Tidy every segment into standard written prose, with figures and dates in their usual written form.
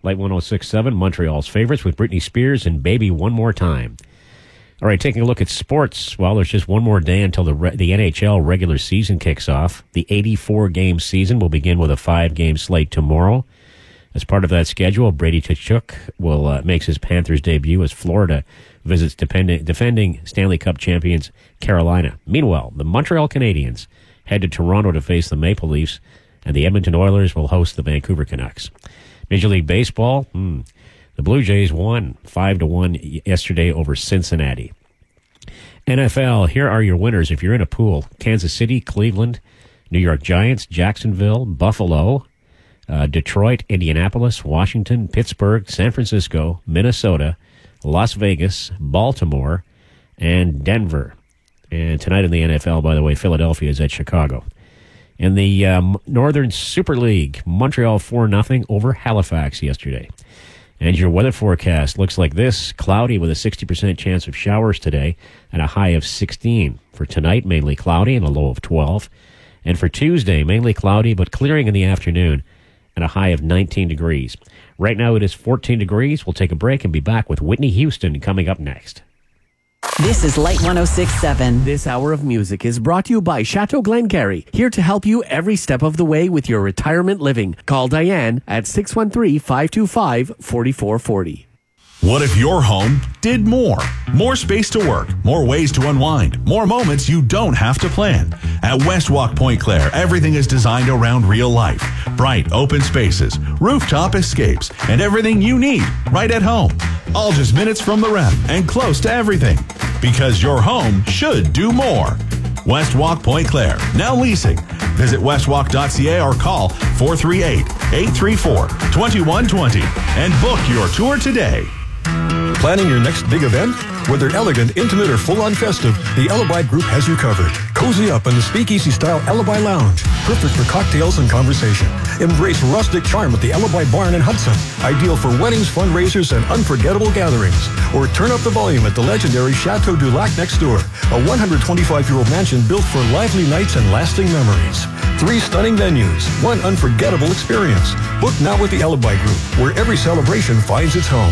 Light 106.7, Montreal's favorites with Britney Spears and Baby One More Time. All right, taking a look at sports. Well, there's just one more day until the NHL regular season kicks off. The 84-game season will begin with a 5-game slate tomorrow. As part of that schedule, Brady Tkachuk will makes his Panthers debut as Florida visits defending Stanley Cup champions Carolina. Meanwhile, the Montreal Canadiens head to Toronto to face the Maple Leafs, and the Edmonton Oilers will host the Vancouver Canucks. Major League Baseball, the Blue Jays won 5-1 yesterday over Cincinnati. NFL, here are your winners if you're in a pool. Kansas City, Cleveland, New York Giants, Jacksonville, Buffalo, Detroit, Indianapolis, Washington, Pittsburgh, San Francisco, Minnesota, Las Vegas, Baltimore, and Denver. And tonight in the NFL, by the way, Philadelphia is at Chicago. In the Northern Super League, Montreal 4-0 over Halifax yesterday. And your weather forecast looks like this. Cloudy with a 60% chance of showers today and a high of 16. For tonight, mainly cloudy and a low of 12. And for Tuesday, mainly cloudy but clearing in the afternoon and a high of 19 degrees. Right now it is 14 degrees. We'll take a break and be back with Whitney Houston coming up next. This is Light 106.7. This hour of music is brought to you by Chateau Glengarry, here to help you every step of the way with your retirement living. Call Diane at 613-525-4440. What if your home did more? More space to work, more ways to unwind, more moments you don't have to plan. At Westwalk Point Claire, everything is designed around real life. Bright, open spaces, rooftop escapes, and everything you need right at home. All just minutes from the rep and close to everything. Because your home should do more. Westwalk Point Claire, now leasing. Visit westwalk.ca or call 438-834-2120 and book your tour today. Planning your next big event? Whether elegant, intimate, or full-on festive, the Alibi Group has you covered. Cozy up in the speakeasy-style Alibi Lounge, perfect for cocktails and conversation. Embrace rustic charm at the Alibi Barn in Hudson, ideal for weddings, fundraisers, and unforgettable gatherings. Or turn up the volume at the legendary Chateau du Lac next door, a 125-year-old mansion built for lively nights and lasting memories. 3 stunning venues, 1 unforgettable experience. Book now with the Alibi Group, where every celebration finds its home.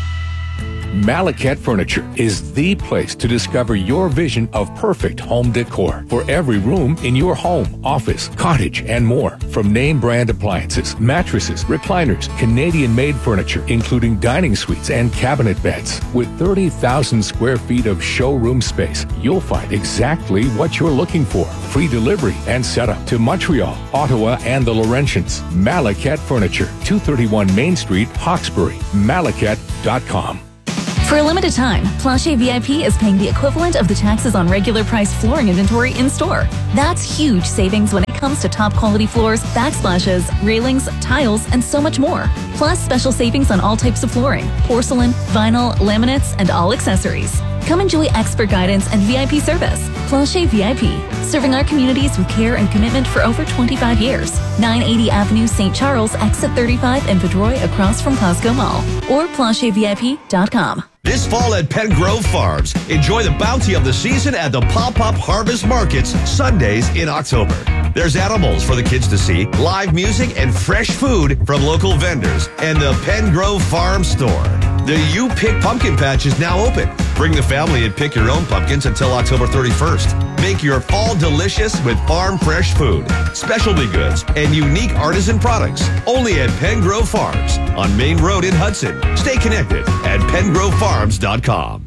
Malacat Furniture is the place to discover your vision of perfect home decor for every room in your home, office, cottage, and more. From name brand appliances, mattresses, recliners, Canadian-made furniture, including dining suites and cabinet beds. With 30,000 square feet of showroom space, you'll find exactly what you're looking for. Free delivery and setup to Montreal, Ottawa, and the Laurentians. Malacat Furniture, 231 Main Street, Hawkesbury. Malacat.com. For a limited time, Plancher VIP is paying the equivalent of the taxes on regular price flooring inventory in store. That's huge savings when it comes to top quality floors, backsplashes, railings, tiles, and so much more. Plus special savings on all types of flooring, porcelain, vinyl, laminates, and all accessories. Come enjoy expert guidance and VIP service. Plancher VIP, serving our communities with care and commitment for over 25 years. 980 Avenue, St. Charles, exit 35 in Pedroy, across from Costco Mall. Or planchervip.com. This fall at Pen Grove Farms, enjoy the bounty of the season at the Pop-Up Harvest Markets, Sundays in October. There's animals for the kids to see, live music, and fresh food from local vendors, and the Pen Grove Farm Store. The You Pick Pumpkin Patch is now open. Bring the family and pick your own pumpkins until October 31st. Make your fall delicious with farm fresh food, specialty goods, and unique artisan products. Only at Pen Grove Farms on Main Road in Hudson. Stay connected at pengrovefarms.com.